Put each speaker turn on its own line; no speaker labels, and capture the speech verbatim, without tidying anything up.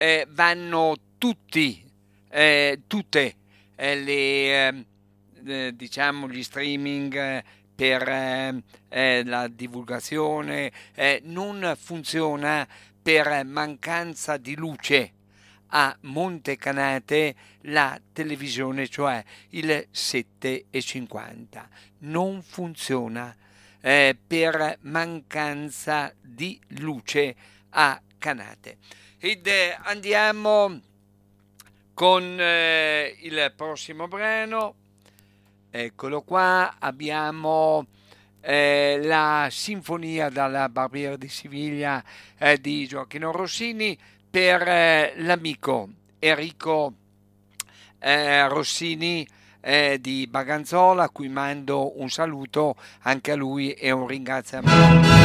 eh, vanno tutti, eh, tutte eh, le, ehm, eh, diciamo, gli streaming eh, per eh, eh, la divulgazione, eh, non funziona per mancanza di luce a Montecanate la televisione, cioè il sette e cinquanta. Non funziona eh, per mancanza di luce a Canate. Ed eh, andiamo con eh, il prossimo brano. Eccolo qua, abbiamo eh, la Sinfonia dalla Barbiera di Siviglia eh, di Gioacchino Rossini per eh, l'amico Enrico eh, Rossini eh, di Baganzola, a cui mando un saluto anche a lui e un ringraziamento.